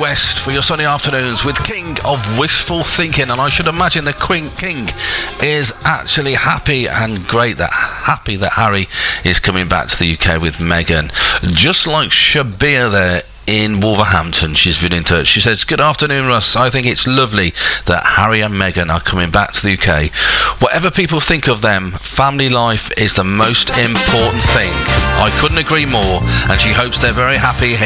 West for your sunny afternoons with King of Wishful Thinking, and I should imagine the King is actually happy that Harry is coming back to the UK with Meghan. Just like Shabir there in Wolverhampton, she's been in touch. She says, good afternoon, Russ. I think it's lovely that Harry and Meghan are coming back to the UK. Whatever people think of them, family life is the most important thing. I couldn't agree more, and she hopes they're very happy